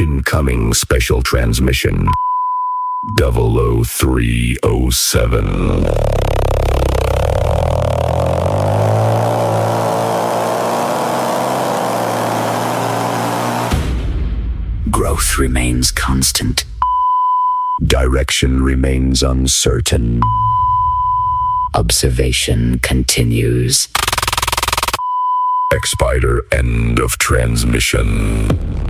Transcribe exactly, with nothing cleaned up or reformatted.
Incoming special transmission. double oh three oh seven. Growth remains constant. Direction remains uncertain. Observation continues. X-Spider end of transmission.